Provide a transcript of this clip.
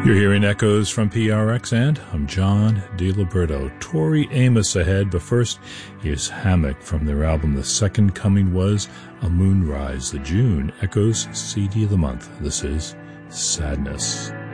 You're hearing echoes from PRX, and I'm John DiLiberto. Tori Amos ahead, but first, here's Hammock from their album The Second Coming Was a Moonrise, the June Echoes CD of the month. This is Sadness.